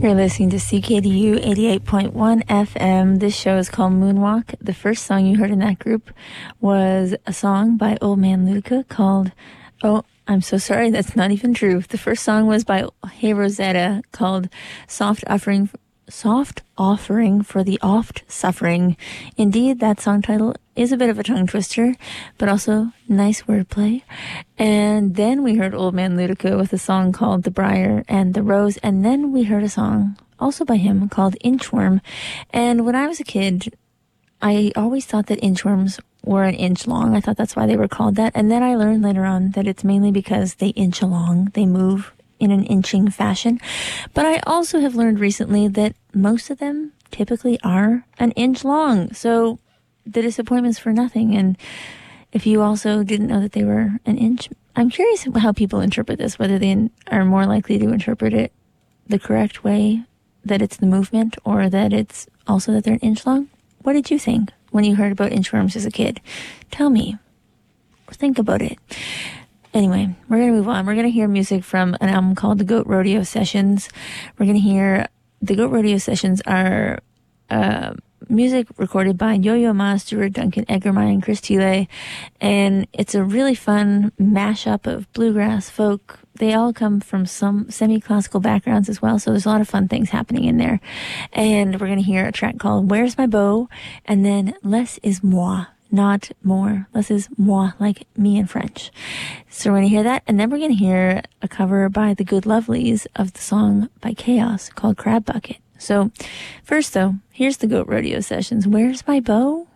You're listening to CKDU 88.1 FM. This show is called Moonwalk. The first song you heard in that group was a song by Old Man Luca called, oh, I'm so sorry, that's not even true. The first song was by Hey Rosetta called Soft Offering for the Oft Suffering. Indeed, that song title is a bit of a tongue twister, but also nice wordplay. And then we heard Old Man Ludica with a song called The Briar and the Rose. And then we heard a song also by him called Inchworm. And when I was a kid, I always thought that inchworms were an inch long. I thought that's why they were called that. And then I learned later on that it's mainly because they inch along. They move in an inching fashion. But I also have learned recently that most of them typically are an inch long. So the disappointment's for nothing. And if you also didn't know that they were an inch, I'm curious how people interpret this, whether they are more likely to interpret it the correct way, that it's the movement, or that it's also that they're an inch long. What did you think when you heard about inchworms as a kid? Tell me, or think about it. Anyway, we're going to move on. We're going to hear music from an album called The Goat Rodeo Sessions. We're going to hear The Goat Rodeo Sessions are music recorded by Yo-Yo Ma, Stuart Duncan, Edgar Meyer, and Chris Thiele. And it's a really fun mashup of bluegrass, folk. They all come from some semi-classical backgrounds as well, so there's a lot of fun things happening in there. And we're going to hear a track called Where's My Bow? And then Less is Moi. Not more. Less is moi, like me in French. So we're going to hear that, and then we're going to hear a cover by the Good Lovelies of the song by Chaos called Crab Bucket. So first, though, here's the Goat Rodeo Sessions. Where's My Bow?